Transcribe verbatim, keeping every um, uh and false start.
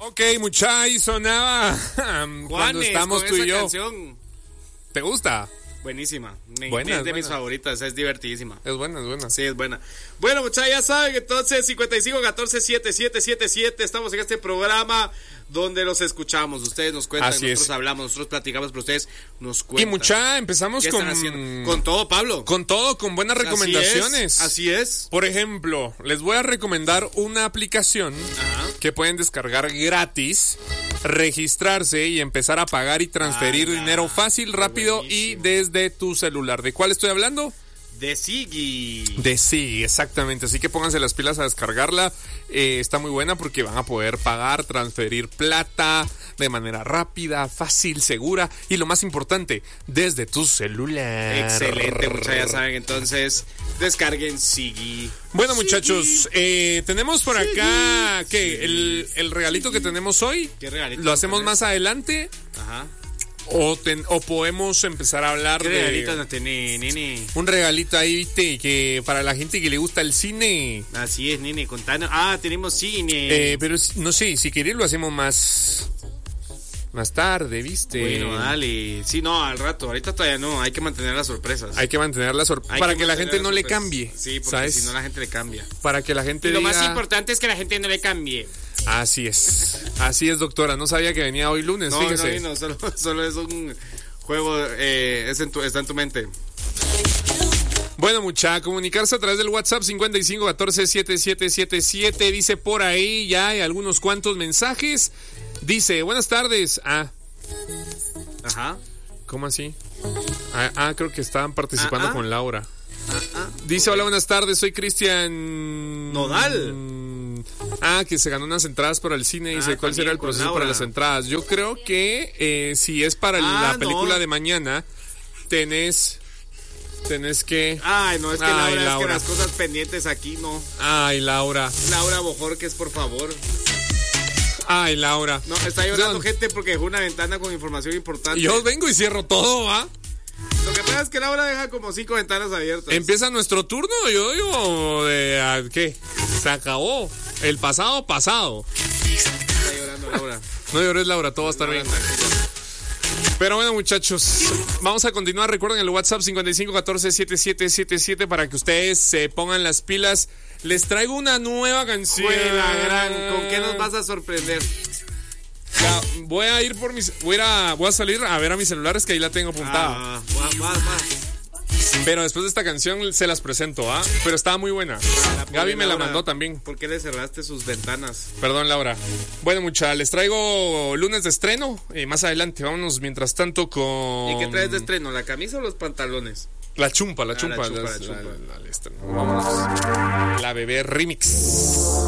Ok, mucha, y sonaba cuando Juanes, estamos con tú esa y yo. Canción. ¿Te gusta? Buenísima. Me, Buena, es es de mis buena. favoritas, es divertidísima. Es buena, es buena. Sí, es buena. Bueno, muchachos, ya saben, entonces cincuenta y cinco catorce setenta y siete setenta y siete. Estamos en este programa donde los escuchamos. Ustedes nos cuentan, Así nosotros es. hablamos, nosotros platicamos, pero ustedes nos Y cuentan. mucha, empezamos ¿Qué con están haciendo? Con todo, Pablo. con todo, con buenas recomendaciones. Así es. Así es. Por ejemplo, les voy a recomendar una aplicación Ajá. que pueden descargar gratis, registrarse y empezar a pagar y transferir ¡Hala! dinero fácil, rápido y Buenísimo. desde tu celular. ¿De cuál estoy hablando? De Sigi. De sí, exactamente. Así que pónganse las pilas a descargarla. Eh, está muy buena porque van a poder pagar, transferir plata de manera rápida, fácil, segura y lo más importante, desde tu celular. Excelente, muchachos, ya saben, entonces descarguen Sigi. Bueno, muchachos, eh, tenemos por acá que el, el regalito que tenemos hoy ¿Qué regalito lo hacemos tenés? más adelante Ajá. o, ten- o podemos empezar a hablar ¿Qué de regalito nos tiene, nene? un regalito ahí, viste, que para la gente que le gusta el cine. Así es, nene, contanos. Ah, tenemos cine. Eh, pero si- no sé, si querés lo hacemos más más tarde, ¿viste? Bueno, dale. Sí, no, al rato. Ahorita todavía no. Hay que mantener las sorpresas. Hay que mantener la sorpresa Hay para que que la mantener gente no las le sorpresas. cambie. Sí, porque ¿sabes? si no la gente le cambia. Para que la gente Y lo diga, más importante es que la gente no le cambie. así es. Así es, doctora. No sabía que venía hoy lunes, No, fíjese. no, no, solo, solo es un juego, eh, es en tu, está en tu mente. Bueno, mucha, comunicarse a través del WhatsApp cincuenta y cinco catorce setenta y siete setenta y siete. Dice por ahí, ya hay algunos cuantos mensajes. Dice, buenas tardes. Ah, Ajá. ¿cómo así? Ah, ah, creo que estaban participando Ah, ah. con Laura. Ah, ah. Dice, hola, buenas tardes, soy Cristian Nodal. Mm, Ah, que se ganó unas entradas para el cine. Dice, Ah, ¿cuál será también el con proceso Laura. para las entradas? Yo creo que eh, si es para Ah, la película no. de mañana, tenés, tenés que... Ay, no, es que Ay, Laura, es que Laura. las cosas pendientes aquí, no. Ay, Laura. Laura Bojorquez, por favor. Ay, Laura. No, está llorando No. gente porque dejó una ventana con información importante. Y yo vengo y cierro todo, ¿va? Lo que pasa es que Laura deja como cinco ventanas abiertas. Empieza nuestro turno, yo digo, de, ¿a ¿qué? Se acabó. El pasado, pasado. Está llorando Laura. No llores, Laura, todo va a estar bien. Pero bueno, muchachos, vamos a continuar. Recuerden el WhatsApp cincuenta y cinco catorce setenta y siete setenta y siete para que ustedes se pongan las pilas. Les traigo una nueva canción. Juela gran, ¿con qué nos vas a sorprender? Ya, voy a ir por mis. Voy a, ir a, voy a salir a ver a mis celulares que ahí la tengo apuntada. Ah, va, va, va. Pero después de esta canción se las presento, ¿ah? Pero estaba muy buena. La pobre Gaby me la Laura, mandó también. ¿Por qué le cerraste sus ventanas? Perdón, Laura. Bueno, mucha, les traigo lunes de estreno. Eh, más adelante, vámonos mientras tanto con. ¿Y qué traes de estreno? ¿La camisa o los pantalones? La chumpa, la Ah, chumpa. la chumpa, las- la chumpa. la- la- la estreno. Vámonos. La bebé remix.